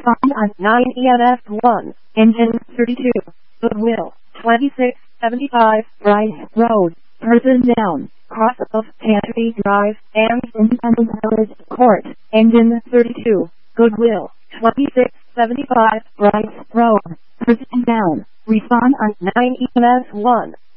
Respond on 9 EMS 1, engine 32, Goodwill, 2675, Rice Road, person down, cross of Pantry Drive, and Independent Village Court, engine 32, Goodwill, 2675, Rice Road, person down. Respond on 9 EMS 1.